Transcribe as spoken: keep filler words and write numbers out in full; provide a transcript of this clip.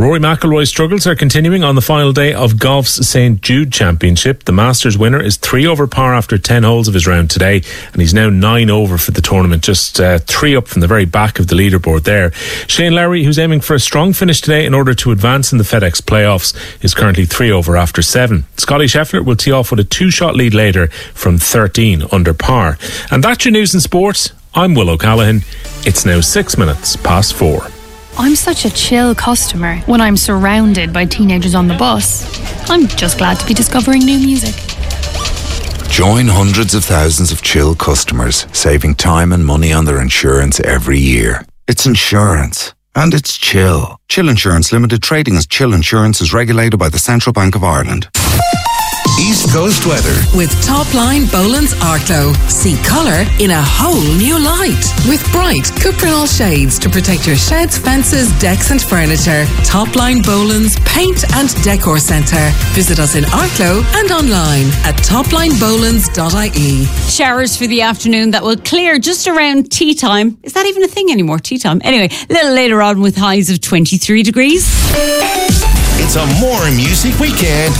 Rory McIlroy's struggles are continuing on the final day of golf's Saint Jude Championship. The Masters winner is three over par after ten holes of his round today, and he's now nine over for the tournament, just uh, three up from the very back of the leaderboard there. Shane Lowry, who's aiming for a strong finish today in order to advance in the FedEx playoffs, is currently three over after seven. Scotty Scheffler will tee off with a two-shot lead later from thirteen under par. And that's your news in sports. I'm Will O'Callaghan. It's now six minutes past four. I'm such a chill customer when I'm surrounded by teenagers on the bus. I'm just glad to be discovering new music. Join hundreds of thousands of chill customers saving time and money on their insurance every year. It's insurance. And it's chill. Chill Insurance Limited, trading as Chill Insurance, is regulated by the Central Bank of Ireland. East Coast weather. With Topline Boland's Arklow. See colour in a whole new light. With bright Cuprinol shades to protect your sheds, fences, decks and furniture. Topline Boland's Paint and Decor Centre. Visit us in Arklow and online at topline bolands dot I E. Showers for the afternoon that will clear just around tea time. Is that even a thing anymore, tea time? Anyway, a little later on with highs of twenty-three degrees. It's a more music weekend